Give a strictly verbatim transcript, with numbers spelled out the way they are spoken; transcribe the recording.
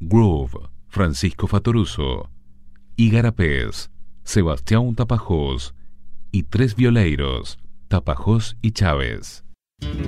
Groove, Francisco Fatoruso. Igarapés, Sebastián Tapajós. Y Tres Violeiros, Tapajós y Chávez.